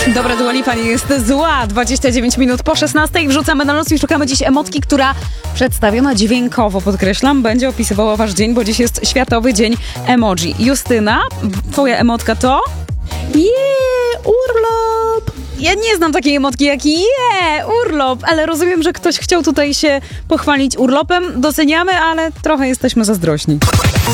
Dobra, Dua Lipa nie jest zła. 29 minut po 16 wrzucamy na los i szukamy dziś emotki, która przedstawiona dźwiękowo, podkreślam, będzie opisywała wasz dzień, bo dziś jest Światowy Dzień Emoji. Justyna, twoja emotka to? Urlop! Ja nie znam takiej emotki jak urlop, ale rozumiem, że ktoś chciał tutaj się pochwalić urlopem. Doceniamy, ale trochę jesteśmy zazdrośni.